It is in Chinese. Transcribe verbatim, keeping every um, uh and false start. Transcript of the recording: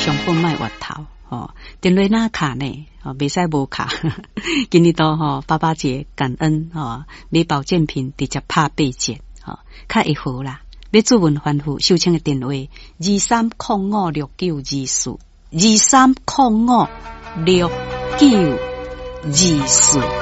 上本卖滑头吼，电话哪卡呢？哦，袂使无卡。今日都吼爸爸节感恩吼，买保健品直接拍八折吼，较会好啦。要主文吩咐收请的电话：二三零五六九二四，二三零五六九二四。